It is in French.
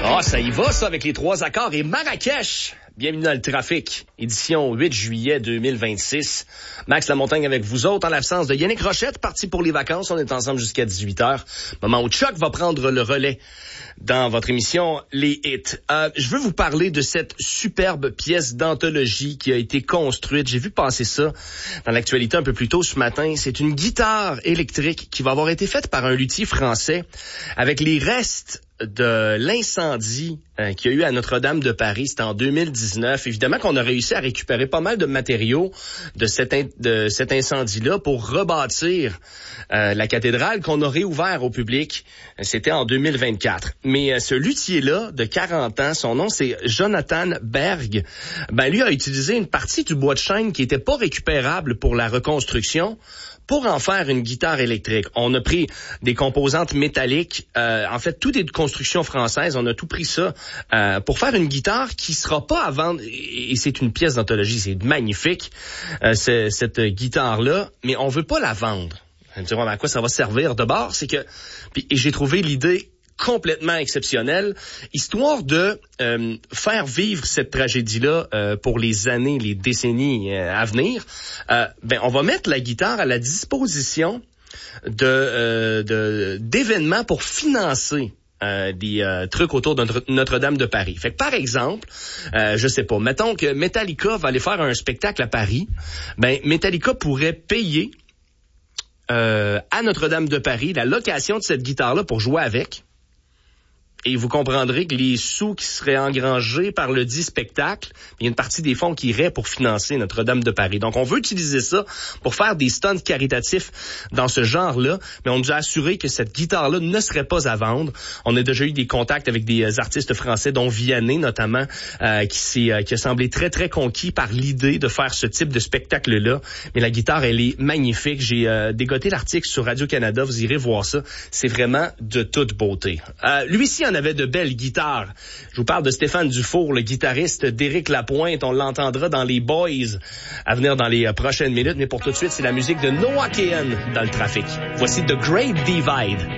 Ah, ça y va, ça, avec les 3 accords et Marrakech. Bienvenue dans le trafic, édition 8 juillet 2026. Max Lamontagne avec vous autres, en l'absence de Yannick Rochette, parti pour les vacances. On est ensemble jusqu'à 18h. Moment où Chuck va prendre le relais dans votre émission Les Hits. Je veux vous parler de cette superbe pièce d'anthologie qui a été construite. J'ai vu passer ça dans l'actualité un peu plus tôt ce matin. C'est une guitare électrique qui va avoir été faite par un luthier français avec les restes de l'incendie qu'il y a eu à Notre-Dame de Paris. C'était en 2019. Évidemment qu'on a réussi à récupérer pas mal de matériaux de cet incendie-là pour rebâtir la cathédrale qu'on a réouvert au public. C'était en 2024. Mais ce luthier-là, de 40 ans, son nom c'est Jonathan Berg, lui a utilisé une partie du bois de chêne qui était pas récupérable pour la reconstruction pour en faire une guitare électrique. On a pris des composantes métalliques, en fait, tout est de construction française, on a tout pris ça pour faire une guitare qui sera pas à vendre, et c'est une pièce d'anthologie, c'est magnifique, cette guitare-là, mais on veut pas la vendre. Je me dis, à quoi ça va servir? D'abord, c'est que, et j'ai trouvé l'idée complètement exceptionnel, histoire de faire vivre cette tragédie-là pour les années, les décennies à venir. On va mettre la guitare à la disposition d'événements pour financer des trucs autour de Notre-Dame de Paris. Fait que par exemple, je sais pas, mettons que Metallica va aller faire un spectacle à Paris, Metallica pourrait payer à Notre-Dame de Paris la location de cette guitare-là pour jouer avec. Et vous comprendrez que les sous qui seraient engrangés par le dit spectacle, il y a une partie des fonds qui irait pour financer Notre-Dame de Paris. Donc, on veut utiliser ça pour faire des stunts caritatifs dans ce genre-là, mais on nous a assuré que cette guitare-là ne serait pas à vendre. On a déjà eu des contacts avec des artistes français, dont Vianney notamment, qui a semblé très, très conquis par l'idée de faire ce type de spectacle-là. Mais la guitare, elle est magnifique. J'ai dégoté l'article sur Radio-Canada. Vous irez voir ça. C'est vraiment de toute beauté. Lui-ci en avait de belles guitares. Je vous parle de Stéphane Dufour, le guitariste d'Éric Lapointe. On l'entendra dans les Boys à venir dans les prochaines minutes. Mais pour tout de suite, c'est la musique de Noah Kahan dans le trafic. Voici The Great Divide.